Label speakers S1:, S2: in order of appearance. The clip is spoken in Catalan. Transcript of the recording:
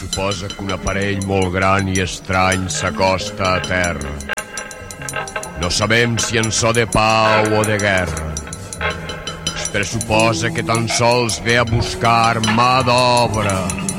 S1: pressuposa que un aparell molt gran i estrany s'acosta a terra. No sabem si en so de pau o de guerra. Es pressuposa que tan sols ve a buscar mà d'obra.